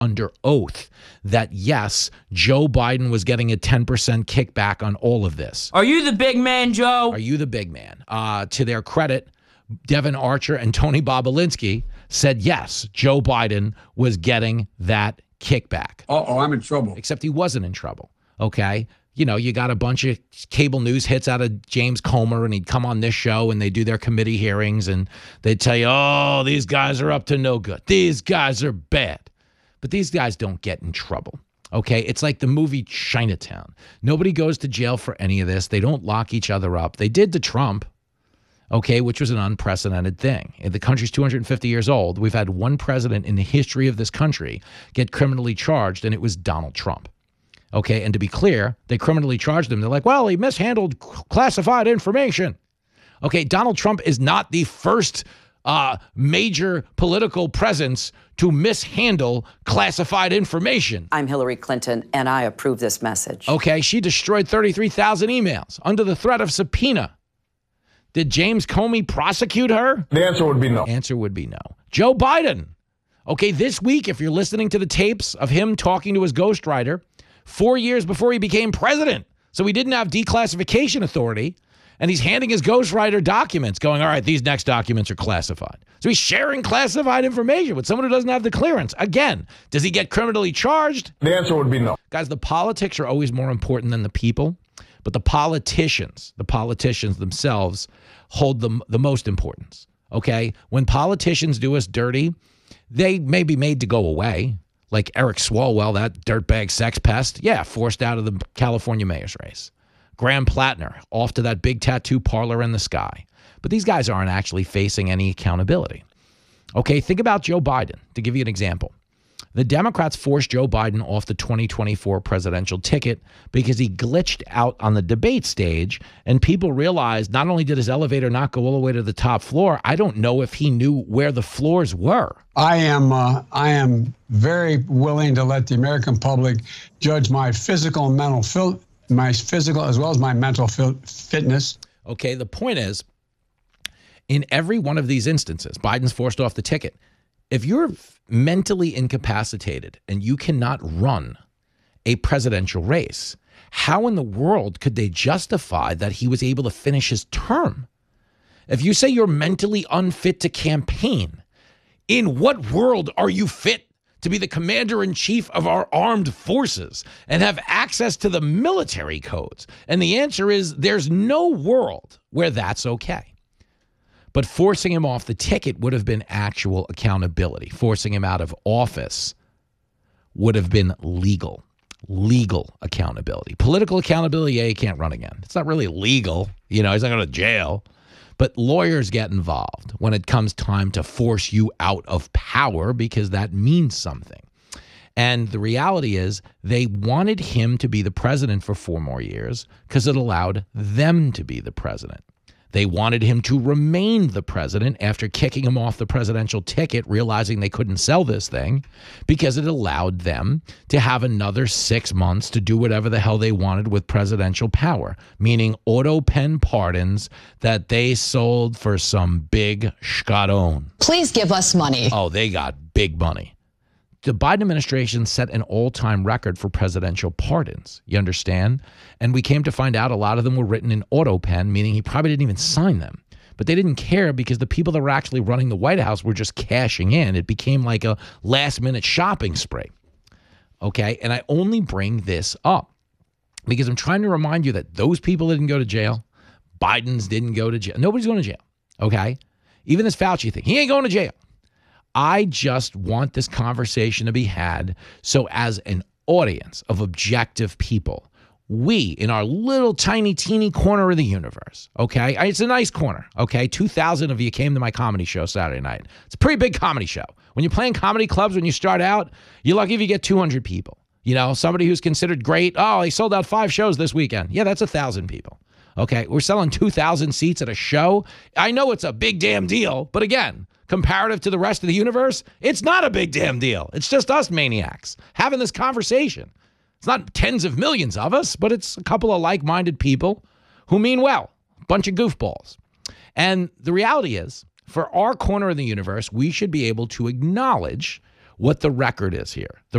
under oath that, yes, Joe Biden was getting a 10% kickback on all of this. Are you the big man, Joe? Are you the big man? To their credit, Devin Archer and Tony Bobolinsky said, yes, Joe Biden was getting that kickback. Uh-oh, I'm in trouble. Except he wasn't in trouble, okay? You know, you got a bunch of cable news hits out of James Comer, and he'd come on this show, and they do their committee hearings, and they'd tell you, oh, these guys are up to no good. These guys are bad. But these guys don't get in trouble, okay? It's like the movie Chinatown. Nobody goes to jail for any of this. They don't lock each other up. They did to Trump, okay, which was an unprecedented thing. The country's 250 years old. We've had one president in the history of this country get criminally charged, and it was Donald Trump. Okay, and to be clear, they criminally charged him. They're like, well, he mishandled classified information. Okay, Donald Trump is not the first major political presence to mishandle classified information. I'm Hillary Clinton, and I approve this message. Okay, she destroyed 33,000 emails under the threat of subpoena. Did James Comey prosecute her? The answer would be no. Answer would be no. Joe Biden. Okay, this week, if you're listening to the tapes of him talking to his ghostwriter, 4 years before he became president, so he didn't have declassification authority, and he's handing his ghostwriter documents going, all right, these next documents are classified. So he's sharing classified information with someone who doesn't have the clearance. Again, does he get criminally charged? The answer would be no. Guys, the politics are always more important than the people. But the politicians themselves hold the most importance, okay? When politicians do us dirty, they may be made to go away, like Eric Swalwell, that dirtbag sex pest, forced out of the California mayor's race. Graham Plattner, off to that big tattoo parlor in the sky. But these guys aren't actually facing any accountability. Okay, think about Joe Biden, to give you an example. The Democrats forced Joe Biden off the 2024 presidential ticket because he glitched out on the debate stage, and people realized not only did his elevator not go all the way to the top floor, I don't know if he knew where the floors were. I am very willing to let the American public judge my physical and mental my physical as well as my mental fitness. Okay, the point is, in every one of these instances, Biden's forced off the ticket. If you're mentally incapacitated and you cannot run a presidential race, how in the world could they justify that he was able to finish his term? If you say you're mentally unfit to campaign, in what world are you fit to be the commander-in-chief of our armed forces and have access to the military codes? And the answer is there's no world where that's okay. But forcing him off the ticket would have been actual accountability. Forcing him out of office would have been legal accountability. Political accountability, he can't run again. It's not really legal. You know, he's not going to jail. But lawyers get involved when it comes time to force you out of power because that means something. And the reality is they wanted him to be the president for 4 more years because it allowed them to be the president. They wanted him to remain the president after kicking him off the presidential ticket, realizing they couldn't sell this thing because it allowed them to have another 6 months to do whatever the hell they wanted with presidential power, meaning auto pen pardons that they sold for some big scadone. Please give us money. Oh, they got big money. The Biden administration set an all-time record for presidential pardons. You understand? And we came to find out a lot of them were written in auto pen, meaning he probably didn't even sign them. But they didn't care because the people that were actually running the White House were just cashing in. It became like a last-minute shopping spree. Okay? And I only bring this up because I'm trying to remind you that those people didn't go to jail. Biden's didn't go to jail. Nobody's going to jail. Okay? Even this Fauci thing. He ain't going to jail. I just want this conversation to be had so as an audience of objective people, we, in our little tiny, teeny corner of the universe, okay? It's a nice corner, okay? 2,000 of you came to my comedy show Saturday night. It's a pretty big comedy show. When you're playing comedy clubs, when you start out, you're lucky if you get 200 people. You know, somebody who's considered great, oh, he sold out 5 shows this weekend. Yeah, that's 1,000 people. Okay, we're selling 2,000 seats at a show. I know it's a big damn deal, but again, comparative to the rest of the universe, it's not a big damn deal. It's just us maniacs having this conversation. It's not tens of millions of us, but it's a couple of like-minded people who mean well, a bunch of goofballs. And the reality is, for our corner of the universe, we should be able to acknowledge what the record is here. The